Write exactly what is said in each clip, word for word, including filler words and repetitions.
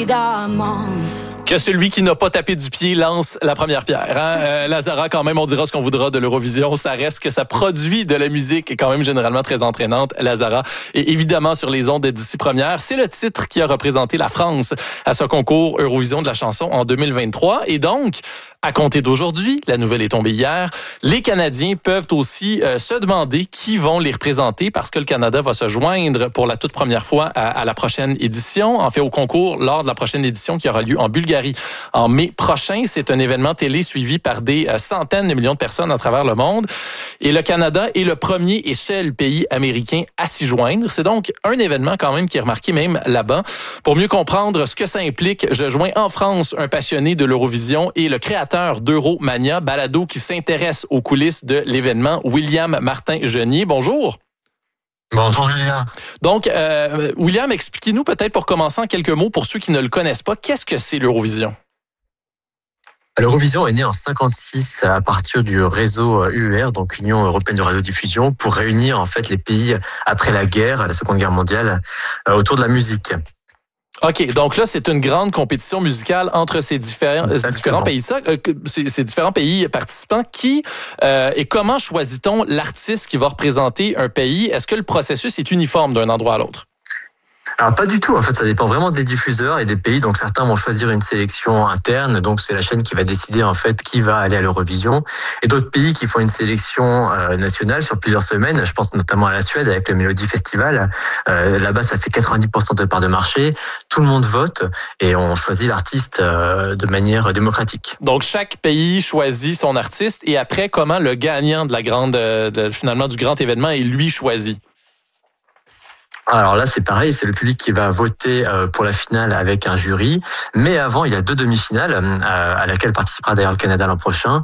évidemment. Que celui qui n'a pas tapé du pied lance la première pierre. Hein? Euh, Lazara, quand même, on dira ce qu'on voudra de l'Eurovision. Ça reste que ça produit de la musique et quand même généralement très entraînante, Lazara. Et évidemment, sur les ondes d'ici première, c'est le titre qui a représenté la France à ce concours Eurovision de la chanson en deux mille vingt-trois. Et donc, à compter d'aujourd'hui, la nouvelle est tombée hier, les Canadiens peuvent aussi euh, se demander qui vont les représenter parce que le Canada va se joindre pour la toute première fois à, à la prochaine édition, en fait au concours lors de la prochaine édition qui aura lieu en Bulgarie en mai prochain. C'est un événement télé suivi par des euh, centaines de millions de personnes à travers le monde. Et le Canada est le premier et seul pays américain à s'y joindre. C'est donc un événement quand même qui est remarqué même là-bas. Pour mieux comprendre ce que ça implique, je joins en France un passionné de l'Eurovision et le créateur d'Euromania, balado qui s'intéresse aux coulisses de l'événement, William Martin-Genier. Bonjour. Bonjour Julien. Donc, euh, William, expliquez-nous peut-être pour commencer en quelques mots, pour ceux qui ne le connaissent pas, qu'est-ce que c'est l'Eurovision? L'Eurovision est née en cinquante-six à partir du réseau U E R, donc Union Européenne de Radiodiffusion, pour réunir en fait les pays après la guerre, la Seconde Guerre mondiale, autour de la musique. OK, donc là, c'est une grande compétition musicale entre ces différents, différents pays, ça, euh, ces, ces différents pays participants. Qui euh, et comment choisit-on l'artiste qui va représenter un pays? Est-ce que le processus est uniforme d'un endroit à l'autre? Alors pas du tout, en fait ça dépend vraiment des diffuseurs et des pays, donc certains vont choisir une sélection interne, donc c'est la chaîne qui va décider en fait qui va aller à l'Eurovision, et d'autres pays qui font une sélection euh, nationale sur plusieurs semaines, je pense notamment à la Suède avec le Melody Festival, euh, là-bas ça fait quatre-vingt-dix pour cent de part de marché, tout le monde vote et on choisit l'artiste euh, de manière démocratique. Donc chaque pays choisit son artiste et après comment le gagnant de la grande, de, finalement du grand événement est lui choisi? Alors là, c'est pareil, c'est le public qui va voter pour la finale avec un jury. Mais avant, il y a deux demi-finales à laquelle participera d'ailleurs le Canada l'an prochain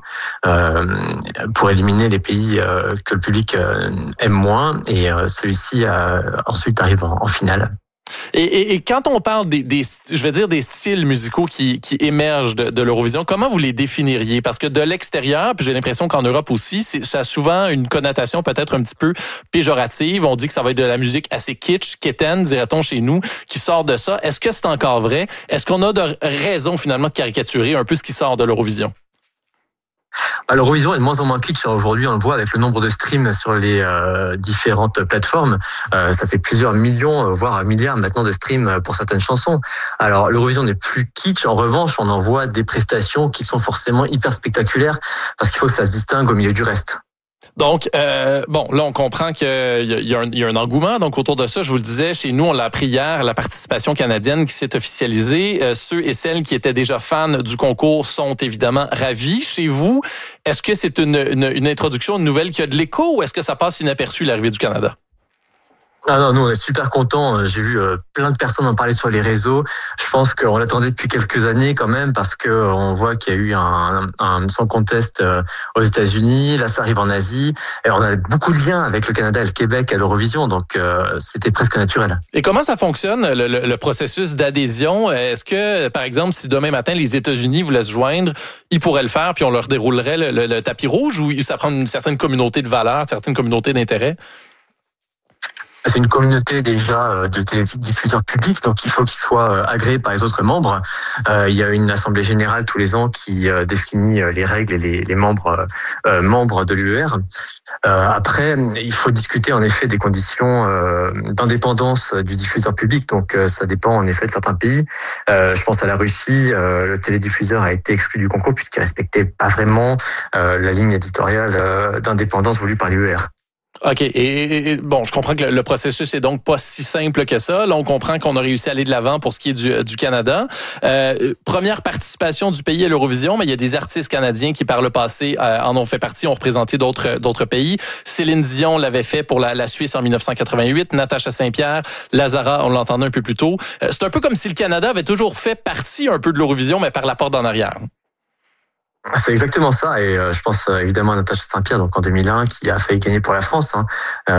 pour éliminer les pays que le public aime moins. Et celui-ci ensuite arrive en finale. Et, et, et quand on parle des, des, je vais dire des styles musicaux qui, qui émergent de, de l'Eurovision, comment vous les définiriez? Parce que de l'extérieur, puis j'ai l'impression qu'en Europe aussi, c'est, ça a souvent une connotation peut-être un petit peu péjorative. On dit que ça va être de la musique assez kitsch, quétaine, dirait-on chez nous, qui sort de ça. Est-ce que c'est encore vrai? Est-ce qu'on a de raison finalement de caricaturer un peu ce qui sort de l'Eurovision? L'Eurovision est de moins en moins kitsch. Aujourd'hui, on le voit avec le nombre de streams sur les euh, différentes plateformes. Euh, ça fait plusieurs millions, voire un milliard maintenant de streams pour certaines chansons. Alors, l'Eurovision n'est plus kitsch. En revanche, on en voit des prestations qui sont forcément hyper spectaculaires parce qu'il faut que ça se distingue au milieu du reste. Donc, euh, bon, là, on comprend qu'il y a, il y, a un, il y a un engouement. Donc, autour de ça, je vous le disais, chez nous, on l'a appris hier, la participation canadienne qui s'est officialisée. Euh, ceux et celles qui étaient déjà fans du concours sont évidemment ravis. Chez vous, est-ce que c'est une, une, une introduction, une nouvelle qui a de l'écho ou est-ce que ça passe inaperçu, l'arrivée du Canada? Ah non, nous on est super contents. J'ai vu euh, plein de personnes en parler sur les réseaux. Je pense qu'on l'attendait depuis quelques années quand même parce que euh, on voit qu'il y a eu un, un Song Contest euh, aux États-Unis. Là, ça arrive en Asie et on a beaucoup de liens avec le Canada et le Québec à l'Eurovision, donc euh, c'était presque naturel. Et comment ça fonctionne le, le, le processus d'adhésion? Est-ce que, par exemple, si demain matin les États-Unis voulaient se joindre, ils pourraient le faire puis on leur déroulerait le, le, le tapis rouge ou ça prend une certaine communauté de valeurs, une certaine communauté d'intérêt? C'est une communauté déjà de télédiffuseurs publics, donc il faut qu'ils soient agréés par les autres membres. Euh, il y a une assemblée générale tous les ans qui euh, définit les règles et les, les membres euh, membres de l'U E R. Euh, après, il faut discuter en effet des conditions euh, d'indépendance du diffuseur public, donc euh, ça dépend en effet de certains pays. Euh, je pense à la Russie, euh, le télédiffuseur a été exclu du concours puisqu'il respectait pas vraiment euh, la ligne éditoriale euh, d'indépendance voulue par l'U E R. OK. Et, et bon, je comprends que le, le processus est donc pas si simple que ça. Là, on comprend qu'on a réussi à aller de l'avant pour ce qui est du, du Canada. Euh, première participation du pays à l'Eurovision, mais il y a des artistes canadiens qui, par le passé, euh, en ont fait partie, ont représenté d'autres d'autres pays. Céline Dion l'avait fait pour la, la Suisse en dix-neuf cent quatre-vingt-huit. Natacha Saint-Pierre, Lazara, on l'entendait un peu plus tôt. Euh, c'est un peu comme si le Canada avait toujours fait partie un peu de l'Eurovision, mais par la porte d'en arrière. C'est exactement ça, et euh, je pense euh, évidemment à Natacha Saint-Pierre, donc en deux mille un, qui a failli gagner pour la France. Hein. Euh,